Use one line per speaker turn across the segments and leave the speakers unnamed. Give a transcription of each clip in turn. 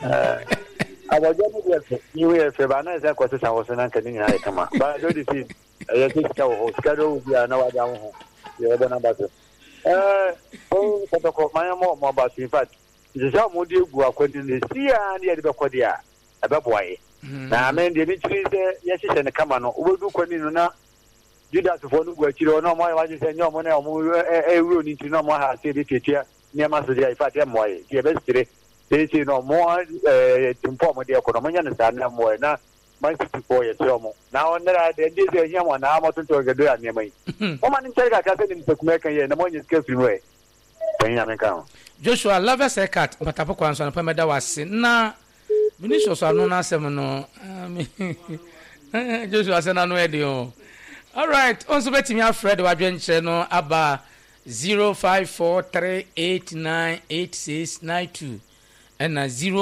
Abajani yes, you will Febana is a question I was an anchoring I come up. But do you see a schedule? We are now down. You have another. My more about in fact, the some would you go according to the sea and the Bacodia, a baboy. Now, I mean, the ministry yes, and the command will do Quenina. You don't want to go to no more. I just say no money or a rule into no more. I say the teacher near Master. If I am why, the best today. They say no more to inform the economy and stand no more. Now, my 64 years old. Now, and there is a young one. I'm out to do it near me. Woman in China, I think to make a the money is careful way.
Joshua, love us a cat, but I put on Pameda was now. Ministers are no seminal. Joshua said, I know radio. All right, also betting me, Fred, Wabian channel, Abba 0543898692. And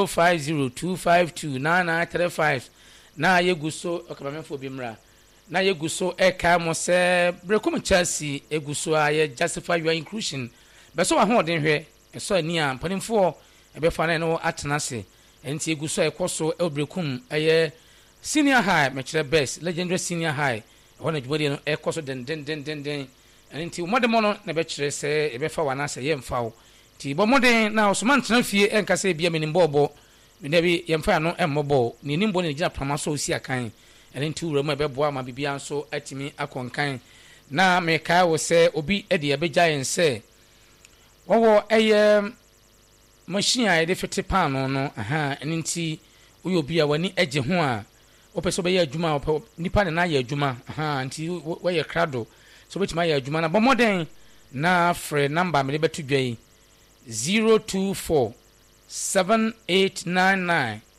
0502529935 na yeguso okamamefo bimra na yeguso eka mo se brekum Chelsea eguso aye justify your inclusion beso wa hoden hwe eso ani a mpanimfo ebefa na no atenase enti eguso ekoso ebrekum aye senior high mechere best legendary senior high wona dwode no ekoso den enti modemo no na bechere se ebefa wana se yemfawo ti bomoden na osoman tena fie enkase bia menimbobo menabi yemfa no emmobo ni nimbo ne gina pramaso osi akan enti wura mu ebeboa ma bibia nso atimi akonkan na meka wo se obi ede ebegya yense wowo eye machine a ede fete pan no enti uyo obi a wani agye ho a opeso be ya adwuma nipa ne na ya adwuma enti we ye krado so betima ya adwuma na bomoden na free number me betu dwai 024 7899